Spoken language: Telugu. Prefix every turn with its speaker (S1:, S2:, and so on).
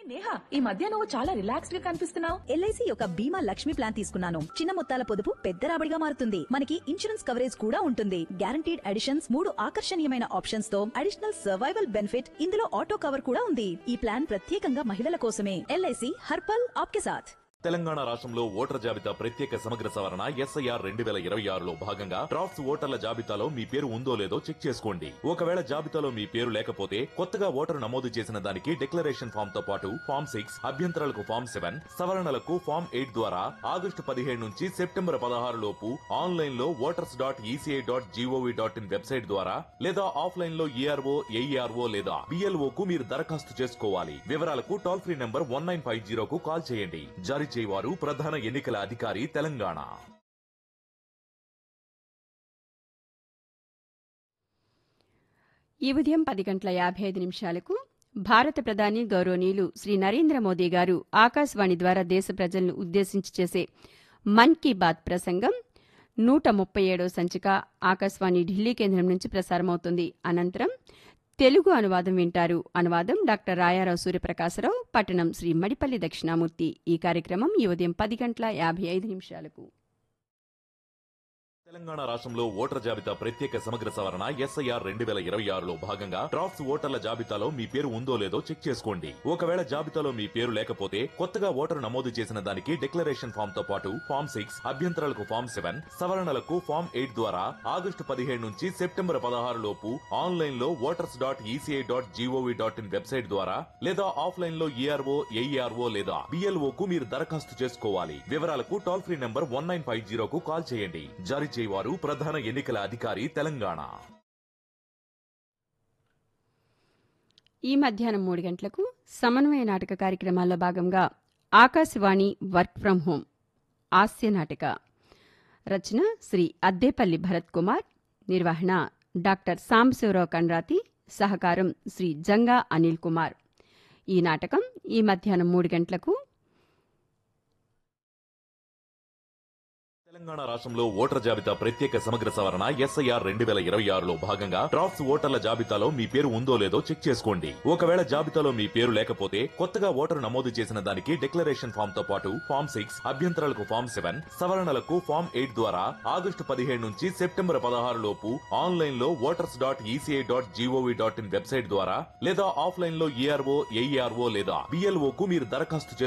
S1: నేహా, ఈ మధ్య నువ్వు చాలా రిలాక్స్డ్ గా కనిపిస్తున్నావు.
S2: ఎల్ఐసి యొక్క బీమా లక్ష్మి ప్లాన్ తీసుకున్నాను. చిన్న మొత్తాల పొదుపు పెద్ద రాబడిగా మారుతుంది. మనకి ఇన్సూరెన్స్ కవరేజ్ కూడా ఉంటుంది. గ్యారంటీడ్ అడిషన్స్, 3 ఆకర్షణీయమైన ఆప్షన్స్ తో అడిషనల్ సర్వైవల్ బెనిఫిట్, ఇందులో ఆటో కవర్ కూడా ఉంది. ఈ ప్లాన్ ప్రత్యేకంగా మహిళల కోసమే. ఎల్ఐసి హర్పల్ ఆప్కే సాథ్.
S3: తెలంగాణ రాష్ట్రంలో ఓటర్ జాబితా ప్రత్యేక సమగ్ర సవరణ SIR 2026లో భాగంగా డ్రాఫ్ట్స్ ఓటర్ల జాబితాలో మీ పేరు ఉందో లేదో చెక్ చేసుకోండి. ఒకవేళ జాబితాలో మీ పేరు లేకపోతే కొత్తగా ఓటరు నమోదు చేసిన దానికి డిక్లరేషన్ ఫామ్ తో పాటు ఫామ్ 6, అభ్యంతరాలకు ఫామ్ 7, సవరణలకు ఫామ్ 8 ద్వారా ఆగస్టు 17 నుంచి సెప్టెంబర్ 16 లోపు ఆన్లైన్ లో voters.eci.gov.in వెబ్సైట్ ద్వారా లేదా ఆఫ్లైన్ లో ERO, AERO లేదా BLO కు మీరు దరఖాస్తు చేసుకోవాలి. వివరాలకు టోల్ ఫ్రీ నంబర్ 1950 కు కాల్ చేయండి. జారీ చేయవారు ప్రధాన ఎన్నికల అధికారి తెలంగాణ.
S4: ఈ ఉదయం 10:55 భారత ప్రధాని గౌరవనీయులు శ్రీ నరేంద్ర మోదీ గారు ఆకాశవాణి ద్వారా దేశ ప్రజలను ఉద్దేశించి చేసే మన్ కీ బాత్ ప్రసంగం 137వ సంచిక ఆకాశవాణి ఢిల్లీ కేంద్రం నుంచి ప్రసారమవుతుంది. అనంతరం తెలుగు అనువాదం వింటారు. అనువాదం డాక్టర్ రాయారావు సూర్యప్రకాశరావు, పట్టణం శ్రీ మడిపల్లి దక్షిణామూర్తి. ఈ కార్యక్రమం ఈ ఉదయం 10:55
S3: తెలంగాణ రాష్ట్రంలో ఓటర్ జాబితా ప్రత్యేక సమగ్ర సవరణ SIR 2026లో భాగంగా డ్రాఫ్ట్స్ ఓటర్ల జాబితాలో మీ పేరు ఉందో లేదో చెక్ చేసుకోండి. ఒకవేళ జాబితాలో మీ పేరు లేకపోతే కొత్తగా ఓటరు నమోదు చేసిన దానికి డిక్లరేషన్ ఫామ్ తో పాటు ఫామ్ 6, అభ్యంతరాలకు ఫామ్ 7, సవరణలకు ఫామ్ 8 ద్వారా ఆగస్టు 17 నుంచి సెప్టెంబర్ 16 లోపు ఆన్లైన్ లో voters.eci.gov.in వెబ్సైట్ ద్వారా లేదా ఆఫ్లైన్ లో ERO, AERO లేదా BLO కు మీరు దరఖాస్తు చేసుకోవాలి. వివరాలకు టోల్ ఫ్రీ నంబర్ 1950 కు కాల్ చేయండి. జారీ చేయవారు ప్రధాన ఎన్నికల అధికారి తెలంగాణ.
S4: ఈ మధ్యాహ్నం 3 గంటలకు సమన్వయ నాటక కార్యక్రమాల్లో భాగంగా ఆకాశవాణి వర్క్ ఫ్రం హోం హాస్య నాటిక రచన శ్రీ అద్దేపల్లి భరత్ కుమార్, నిర్వహణ డాక్టర్ సాంబశివరావు కండ్రాతి, సహకారం శ్రీ జంగా అనిల్ కుమార్. ఈ నాటకం ఈ మధ్యాహ్నం 3 గంటలకు.
S3: తెలంగాణ రాష్ట్రంలో ఓటర్ జాబితా ప్రత్యేక సమగ్ర సవరణ SIR 2026లో భాగంగా డ్రాఫ్ట్స్ ఓటర్ల జాబితాలో మీ పేరు ఉందో లేదో చెక్ చేసుకోండి. ఒకవేళ జాబితాలో మీ పేరు లేకపోతే కొత్తగా ఓటరు నమోదు చేసిన దానికి డిక్లరేషన్ ఫామ్ తో పాటు ఫామ్ 6, అభ్యంతరాలకు ఫామ్ 7, సవరణలకు ఫామ్ 8 ద్వారా ఆగస్టు 17 నుంచి సెప్టెంబర్ 16 లోపు ఆన్లైన్ లో voters.eci.gov.in వెబ్సైట్ ద్వారా లేదా ఆఫ్లైన్ లో ERO, AERO లేదా BLO కు మీరు దరఖాస్తు